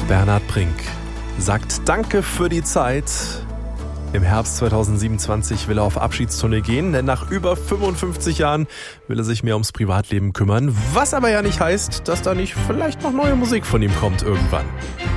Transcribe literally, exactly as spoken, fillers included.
Bernhard Brink sagt Danke für die Zeit. Im Herbst zweitausendsiebenundzwanzig will er auf Abschiedstournee gehen, denn nach über fünfundfünfzig Jahren will er sich mehr ums Privatleben kümmern. Was aber ja nicht heißt, dass da nicht vielleicht noch neue Musik von ihm kommt irgendwann.